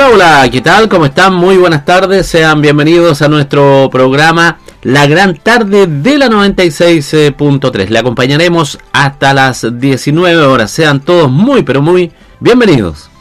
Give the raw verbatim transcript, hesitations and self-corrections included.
Hola, hola, ¿qué tal? ¿Cómo están? Muy buenas tardes, sean bienvenidos a nuestro programa La Gran Tarde de la noventa y seis punto tres. Le acompañaremos hasta las diecinueve horas, sean todos muy pero muy bienvenidos.